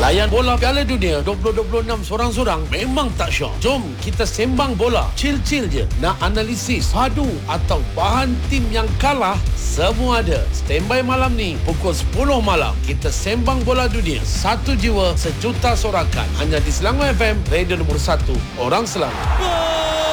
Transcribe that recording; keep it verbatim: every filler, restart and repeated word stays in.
Layan bola Piala Dunia dua ribu dua puluh enam sorang-sorang memang tak syok. Jom kita sembang bola. Chill-chill je. Nak analisis, padu atau bahan tim yang kalah, semua ada. Standby malam ni pukul sepuluh malam. Kita sembang bola dunia. Satu jiwa, sejuta sorakan. Hanya di Selangor F M, radio nombor satu. Orang Selangor.